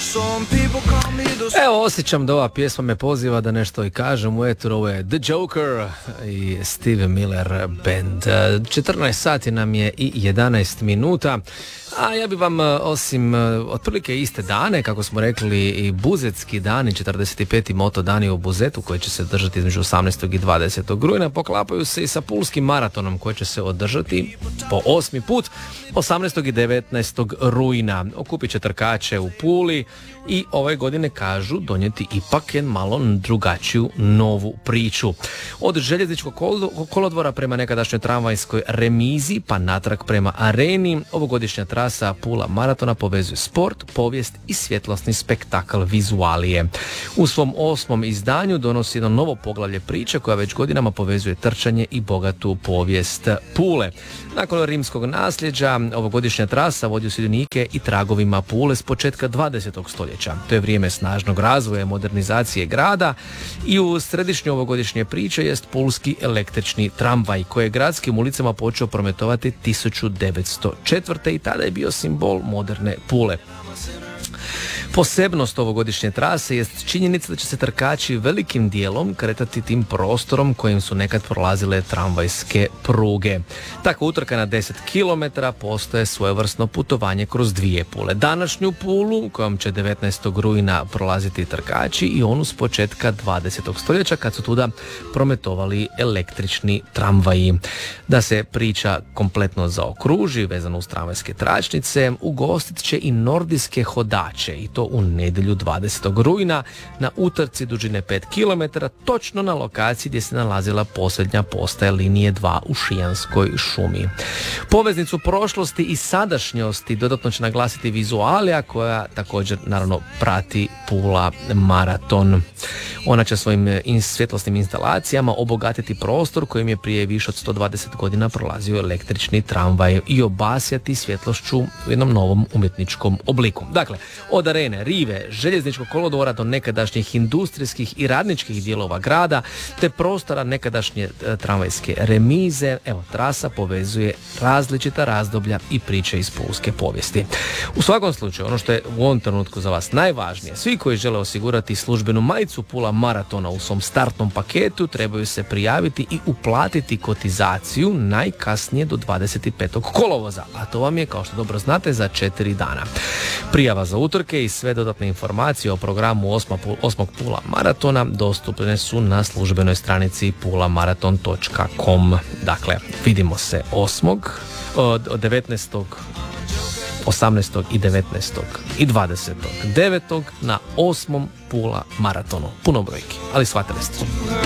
Evo, osjećam da ova pjesma me poziva da nešto i kažem u etru. Ovo je The Joker i Steve Miller Band. 14 sati nam je i 11 minuta. A ja bi vam osim otprilike iste dane, kako smo rekli, i buzetski dani, 45. moto dani u Buzetu koji će se održati između 18. i 20. rujna, poklapaju se i sa pulskim maratonom koji će se održati po 8. put 18. i 19. rujna. Okupit će trkače u Puli i ove godine kažu donijeti ipak malo drugačiju novu priču. Od željezničkog kolodvora prema nekadašnjoj tramvajskoj remizi pa natrag prema areni, ovogodišnja trasa Pula maratona povezuje sport, povijest i svjetlosni spektakl vizualije. U svom 8. izdanju donosi jedno novo poglavlje priče koja već godinama povezuje trčanje i bogatu povijest Pule. Nakon rimskog nasljeđa, ovogodišnja trasa vodi u sudionike i tragovima Pule s početka 20. stoljeća. To je vrijeme snažnog razvoja i modernizacije grada i u središnju ovogodišnje priče jest pulski električni tramvaj koji je gradskim ulicama počeo prometovati 1904. i tada je bio simbol moderne Pule. Posebnost ovogodišnje trase jest činjenica da će se trkači velikim dijelom kretati tim prostorom kojim su nekad prolazile tramvajske pruge. Tako utrka na 10 km postaje svojevrsno putovanje kroz dvije Pule. Današnju Pulu kojom će 19. rujna prolaziti trkači i onu s početka 20. stoljeća kad su tuda prometovali električni tramvaji. Da se priča kompletno zaokruži vezano uz tramvajske tračnice, ugostit će i nordijske hodače i to u nedjelju 20. rujna na utrci dužine 5 km točno na lokaciji gdje se nalazila posljednja postaja linije 2 u Šijanskoj šumi. Poveznicu prošlosti i sadašnjosti dodatno će naglasiti vizualija koja također naravno prati Pula maraton. Ona će svojim svjetlosnim instalacijama obogatiti prostor kojim je prije više od 120 godina prolazio električni tramvaj i obasjati svjetlošću u jednom novom umjetničkom obliku. Dakle, od arene, rive, željezničkog kolodvora do nekadašnjih industrijskih i radničkih dijelova grada, te prostora nekadašnje tramvajske remize, evo, trasa povezuje različita razdoblja i priče iz pulske povijesti. U svakom slučaju, ono što je u ovom trenutku za vas najvažnije, svi koji žele osigurati službenu majicu Pula maratona u svom startnom paketu trebaju se prijaviti i uplatiti kotizaciju najkasnije do 25. kolovoza, a to vam je, kao što dobro znate, za 4 dana. Prijava za utrke i sve dodatne informacije o programu 8. Pula maratona dostupne su na službenoj stranici pulamaraton.com. Dakle, vidimo se 8. od 19. 18. i 19. i 20. 9. na 8. Pula maratonu. Puno brojki, ali shvatili ste.